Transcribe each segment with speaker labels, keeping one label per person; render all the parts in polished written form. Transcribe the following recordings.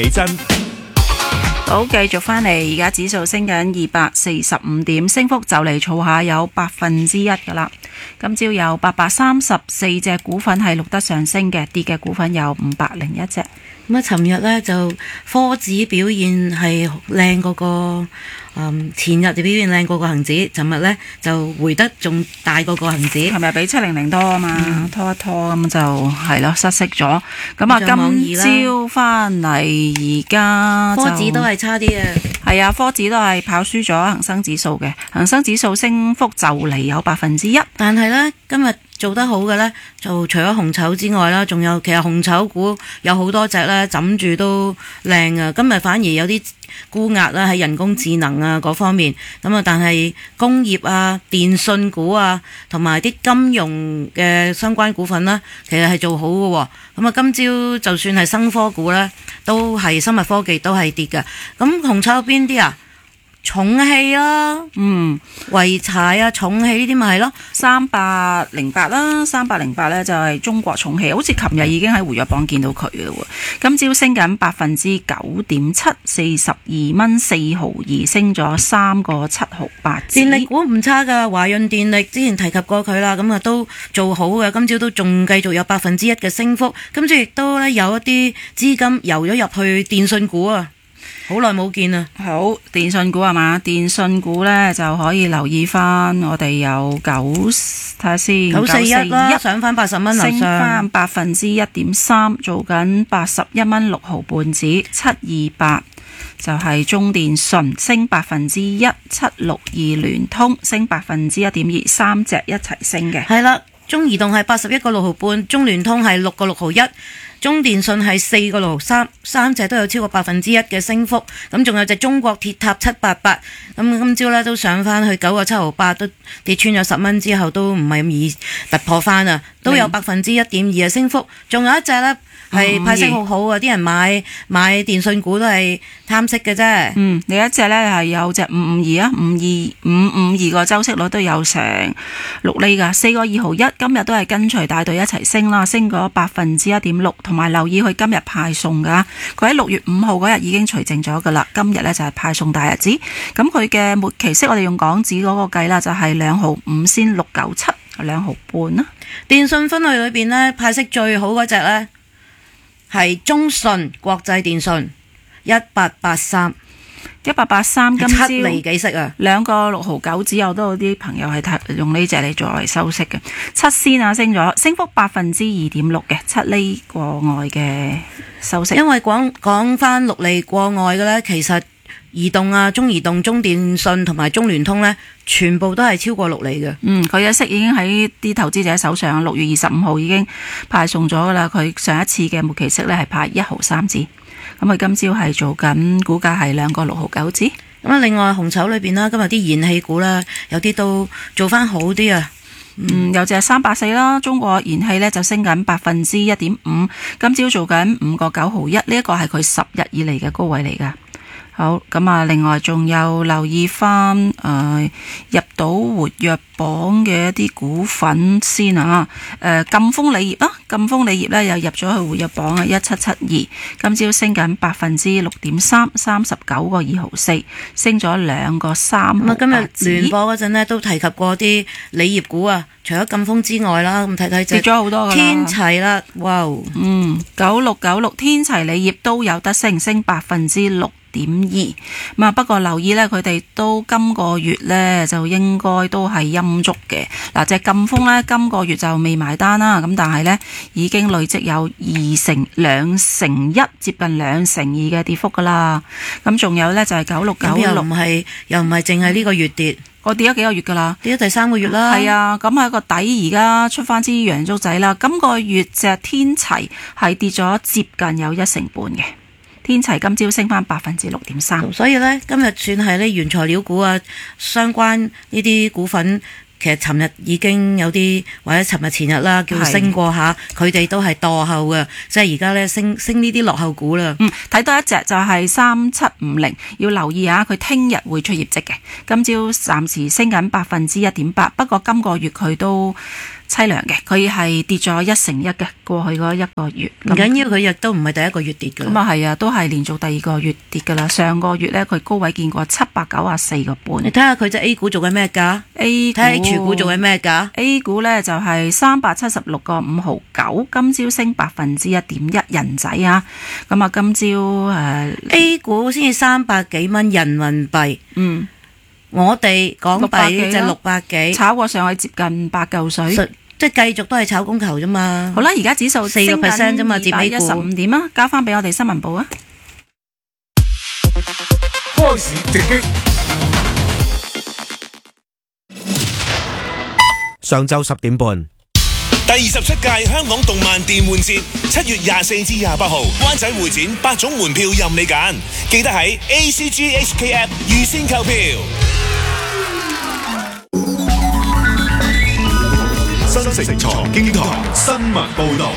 Speaker 1: 起真。
Speaker 2: 好，繼續翻嚟，而家指數升緊245點，升幅就嚟儲下有1%噶啦。今朝有834隻股份係錄得上升嘅，跌嘅股份有501隻。
Speaker 3: 咁啊，尋日呢就科指表現係靚過個前日就表現靚過個恒指，尋日呢就回得仲大過個恒指，
Speaker 2: 係咪比700多啊嘛？拖一拖咁就係咯，失色咗。咁啊，今朝翻嚟而家
Speaker 3: 科指都係差啲啊。
Speaker 2: 係啊，科指都係跑輸咗恒生指數嘅，恒生指數升幅就嚟有1%。
Speaker 3: 但係呢，今日做得好嘅呢，就除咗紅籌之外啦，仲有其實紅籌股有好多隻呢，枕住都靚啊。今日反而有啲沽壓啦，喺人工智能啊嗰方面。咁啊，但係工業啊、電信股啊，同埋啲金融嘅相關股份啦，其實係做好嘅。咁啊，今朝就算係生科股呢，都係生物科技都係跌嘅。咁紅籌有邊啲啊？重汽啦，濰柴啊，重汽呢啲咪係咯
Speaker 2: ，308啦，308呢就係中國重汽，好似琴日已經喺活躍榜見到佢嘅喎。今朝升緊9.7%， 42蚊4毫2，升咗3個7毫8。
Speaker 3: 電力股唔差噶，華潤電力之前提及過佢啦，咁啊都做好嘅，今朝都仲繼續有1%嘅升幅。今朝亦都咧有一啲資金游咗入去電信股啊。好耐冇見啦。
Speaker 2: 好，電信股係嘛？電信股呢就可以留意翻，我哋有睇下先
Speaker 3: 941啦，上翻80蚊樓上，
Speaker 2: 升翻1.3%，做緊81蚊6毫半紙。728就係中電信，升1%。762聯通升1.2%，三隻一齊升嘅。
Speaker 3: 係啦，中移動係81個6毫半，中聯通係6個6毫1。中電信係4個6毫3，三隻都有超過1%嘅升幅。咁仲有隻中國鐵塔788，咁今朝咧都上翻去9個7毫8，都跌穿咗10蚊之後都唔係咁易突破翻啊，都有1.2%嘅升幅。仲有一隻咧係派息好好啊，啲人買電信股都係貪息嘅啫。
Speaker 2: 另一隻咧係有隻552啊，552個周息率都有成6厘噶，4個2毫1，今日都係跟隨大隊一齊升啦，升咗1.6%。同埋留意佢今日派送噶，佢喺6月5號嗰日已經除淨咗噶啦，今日呢就係派送大日子。咁佢嘅末期息我哋用港紙嗰個計啦，就係2毫5先697，2毫半啦。
Speaker 3: 電信分類裏邊呢，派息最好嗰隻呢係中信國際電信1883。
Speaker 2: 1883今朝
Speaker 3: 7厘幾息啊
Speaker 2: ，2個6毫9，只有都有啲朋友係用呢隻嚟作為收息嘅，7仙啊升咗，升幅2.6%嘅，7厘過外嘅收息。
Speaker 3: 因為講翻6厘過外嘅呢，其實移動啊、中移動、中電信同埋中聯通呢，全部都係超過6厘嘅。
Speaker 2: 佢嘅息已經喺啲投資者手上，6月25號已經派送咗噶啦。佢上一次嘅末期息呢係派1毫3子。咁佢今朝係做緊，股價係2個6毫9子。
Speaker 3: 咁啊，另外紅籌裏邊啦，今日啲燃氣股啦，有啲都做翻好啲啊。
Speaker 2: 有隻384啦，中國燃氣呢就升緊1.5%，今朝做緊5個9毫1，呢一個係佢10日以嚟嘅高位嚟噶。好，咁啊，另外仲有留意翻入到活躍榜嘅一啲股份先啊。贛鋒鋰業啦，贛鋒鋰業呢又入咗去活躍榜啊，1772，今朝升緊6.3%， 39個2毫4，升咗2個3毫8。
Speaker 3: 今日聯播嗰陣呢都提及過啲鋰業股啊，除咗贛鋒之外啦，咁睇睇
Speaker 2: 跌咗好多噶啦。
Speaker 3: 天齊啦，哇
Speaker 2: ，9696天齊鋰業都有得升6.2%。咁啊，不過留意呢，佢哋都今個月呢就應該都係陰燭嘅。嗱，隻贛鋒呢今個月就未埋單啦，咁但係呢已經累積有2.1%，接近2.2%嘅跌幅噶啦。咁仲有呢就係9696，
Speaker 3: 又唔係淨係呢個月跌，
Speaker 2: 我跌咗幾個月噶啦，
Speaker 3: 跌咗第3個月啦。
Speaker 2: 係啊，咁喺個底而家出翻支陽燭仔啦。今個月隻天齊係跌咗接近有1成半嘅。天齊今朝升翻6.3%，
Speaker 3: 所以呢，今日算係呢原材料股啊，相關呢啲股份，其實尋日已經有啲或者尋日前日啦，叫升過下，佢哋都係墮後嘅，即係而家呢升呢啲落後股啦。
Speaker 2: 睇多一隻就係3750，要留意下佢聽日會出業績嘅。今朝暫時升緊1.8%，不過今個月佢都凄涼嘅，佢係跌咗1%嘅過去嗰一個月。
Speaker 3: 唔緊要，佢亦都唔係第一個月跌㗎。
Speaker 2: 咁啊係啊，都係連續第二個月跌㗎啦。上個月呢，佢高位見過794.5。
Speaker 3: 你睇下佢隻 A 股做緊咩價
Speaker 2: A
Speaker 3: 睇下 H 股做緊咩價
Speaker 2: ？A 股呢就係376.5毫9，今朝升1.1%，人仔啊！咁啊，今朝
Speaker 3: A 股先至300幾蚊人民幣。我哋港幣就600幾，
Speaker 2: 炒過上去接近8嚿水，
Speaker 3: 即係繼續都係炒供求啫嘛。
Speaker 2: 好啦，而家指數
Speaker 3: 4%啫嘛，佔 A 股
Speaker 2: 215點啊，交翻俾我哋新聞部啊。
Speaker 1: 開市直擊。上晝10點半。
Speaker 4: 第27屆香港動漫電玩節7月24至28號，灣仔會展8種門票任你揀，記得喺 ACG HKF 預先購票。
Speaker 1: 新城財經台新聞報導。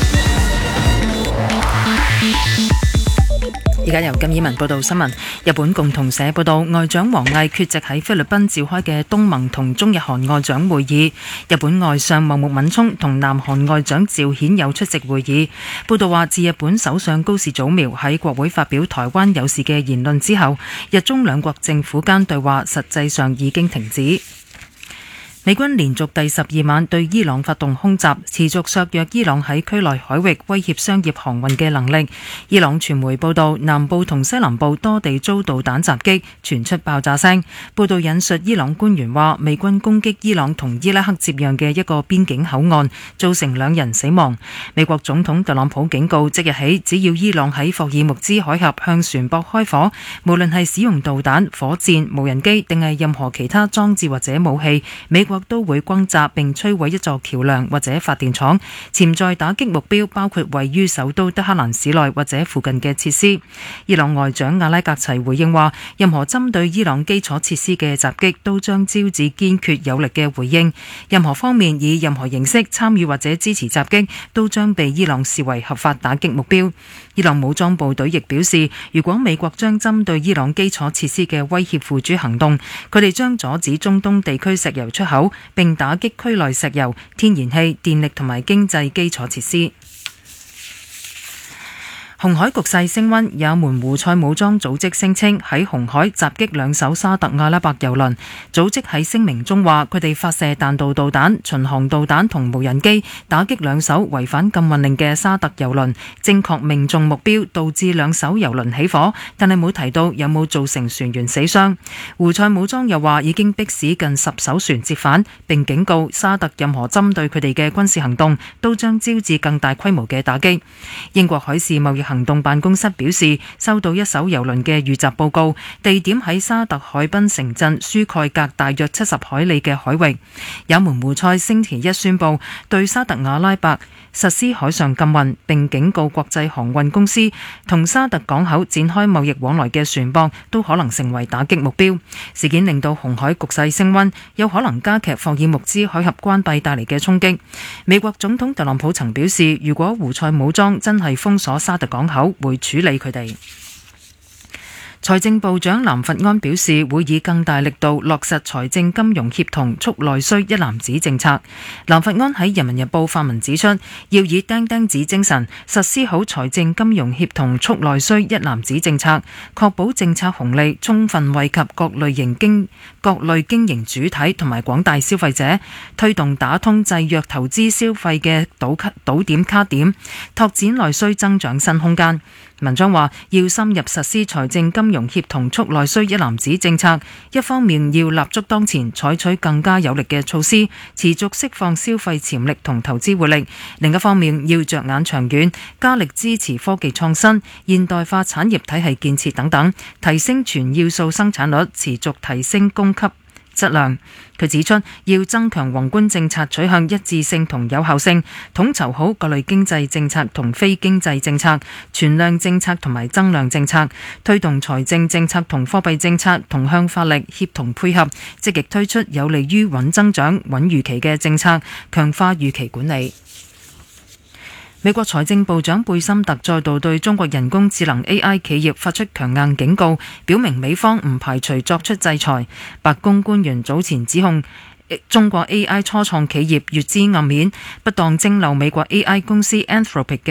Speaker 5: 而家由金以文報道新聞。日本共同社報道，外長王毅缺席喺菲律賓召開嘅東盟同中日韓外長會議。日本外相茂木敏充同南韓外長趙顯友出席會議。報道話，自日本首相高市早苗喺國會發表台灣有事嘅言論之後，日中兩國政府間對話實際上已經停止。美軍連續第12晚對伊朗發動空襲，持續削弱伊朗喺區內海域威脅商業航運嘅能力。伊朗傳媒報道，南部同西南部多地遭導彈襲擊，傳出爆炸聲。報道引述伊朗官員話，美軍攻擊伊朗同伊拉克接壤嘅一個邊境口岸，造成2人死亡。美國總統特朗普警告，即日起只要伊朗喺霍爾木茲海峽向船舶開火，無論係使用導彈、火箭、無人機定係任何其他裝置或者武器，美國都會轟炸並摧毀一座橋樑或者發電廠，潛在打擊目標包括位於首都德黑蘭市內或者附近嘅設施。伊朗外長阿拉格齊回應話，任何針對伊朗基礎設施嘅襲擊都將招致堅決有力嘅回應，任何方面以任何形式參與或者支持襲擊都將被伊朗視為合法打擊目標。伊朗武裝部隊亦表示，如果美國將針對伊朗基礎設施嘅威脅付諸行動，佢哋將阻止中東地區石油出口，並打擊區內石油、天然氣、電力同埋經濟基礎設施。紅海局勢升溫，也門胡塞武裝組織聲稱喺紅海襲擊2艘沙特阿拉伯郵輪。組織喺聲明中話，佢哋發射彈道導彈、巡航導彈同無人機，打擊2艘違反禁運令嘅沙特郵輪，正確命中目標，導致2艘郵輪起火，但係冇提到有冇造成船員死傷。胡塞武裝又話已經迫使近10艘船折返，並警告沙特任何針對佢哋嘅軍事行動都將招致更大規模嘅打擊。英國海事貿易行動辦公室表示，收到一艘郵輪嘅遇襲報告，地點喺沙特海濱城鎮舒蓋格大約70海里嘅海域。也門胡塞星期一宣布對沙特阿拉伯實施海上禁運，並警告國際航運公司同沙特港口展開貿易往來嘅船舶都可能成為打擊目標。事件令到紅海局勢升溫，有可能加劇霍爾木茲海峽關閉帶嚟嘅衝擊。美國總統特朗普曾表示，如果胡塞武裝真係封鎖沙特港口，會處理佢哋。財政部長藍佛安表示，會以更大力度落實財政金融協同促內需一籃子政策。藍佛安喺《人民日報》發文指出，要以釘釘子精神實施好財政金融協同促內需一籃子政策，確保政策紅利充分惠及各類經營主體同埋廣大消費者，推動打通制約投資消費嘅堵點卡點，拓展內需增長新空間。文章話，要深入實施財政金融協同促內需一籃子政策，一方面要立足當前，採取更加有力嘅措施，持續釋放消費潛力同投資活力；另一方面要着眼長遠，加力支持科技創新、現代化產業體系建設等等，提升全要素生產率，持續提升供給質量。佢指出，要增強宏觀政策取向一致性同有效性，統籌好各類經濟政策同非經濟政策、存量政策同埋增量政策，推動財政政策同貨幣政策同向發力協同配合，積極推出有利於穩增長、穩預期嘅政策，強化預期管理。美國財政部長貝森特再度對中國人工智能 AI 企業發出強硬警告，表明美方唔排除作出制裁。白宮官員早前指控中國 AI 初創企業乙支暗面，不當蒸餾美國 AI 公司 Anthropic 嘅